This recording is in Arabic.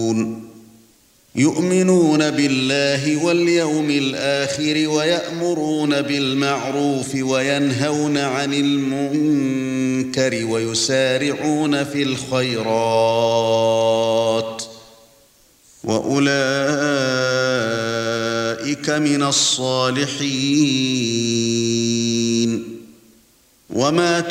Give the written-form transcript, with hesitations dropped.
يؤمنون بالله واليوم الآخر ويأمرون بالمعروف وينهون عن المنكر ويسارعون في الخيرات وأولئك من الصالحين. وما